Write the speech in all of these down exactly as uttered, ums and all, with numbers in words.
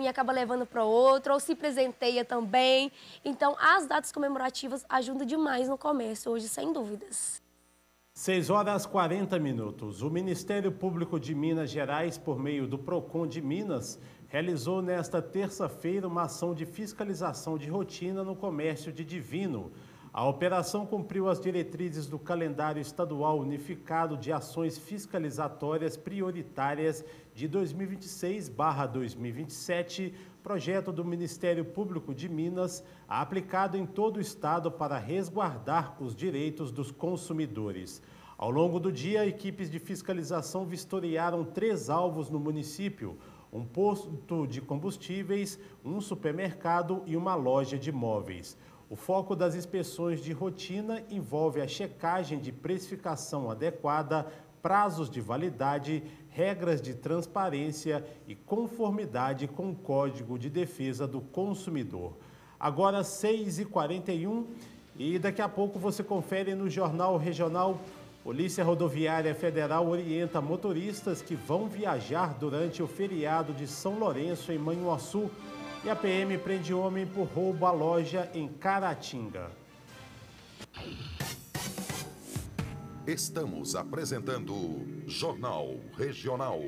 um e acaba levando para outro, ou se presenteia também. Então, as datas comemorativas ajudam demais no comércio hoje, sem dúvidas. seis horas e quarenta minutos. O Ministério Público de Minas Gerais, por meio do PROCON de Minas, realizou nesta terça-feira uma ação de fiscalização de rotina no comércio de Divino. A operação cumpriu as diretrizes do Calendário Estadual Unificado de Ações Fiscalizatórias Prioritárias de dois mil e vinte e seis barra dois mil e vinte e sete, projeto do Ministério Público de Minas, aplicado em todo o estado para resguardar os direitos dos consumidores. Ao longo do dia, equipes de fiscalização vistoriaram três alvos no município: um posto de combustíveis, um supermercado e uma loja de móveis. O foco das inspeções de rotina envolve a checagem de precificação adequada, prazos de validade, regras de transparência e conformidade com o Código de Defesa do Consumidor. Agora, seis e quarenta e um, e daqui a pouco você confere no Jornal Regional. Polícia Rodoviária Federal orienta motoristas que vão viajar durante o feriado de São Lourenço em Manhuaçu. E a P M prende homem por roubo à loja em Caratinga. Estamos apresentando Jornal Regional.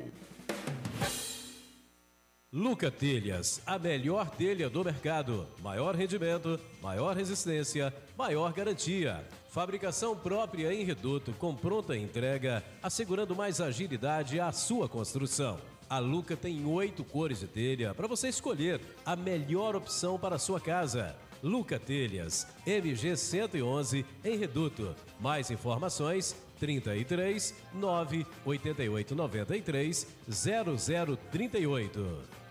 Luca Telhas, a melhor telha do mercado. Maior rendimento, maior resistência, maior garantia. Fabricação própria em reduto com pronta entrega, assegurando mais agilidade à sua construção. A Luca tem oito cores de telha para você escolher a melhor opção para a sua casa. Luca Telhas, M G cento e onze, em Reduto. Mais informações, trinta e três, nove, oitenta e oito, noventa e três, zero zero trinta e oito.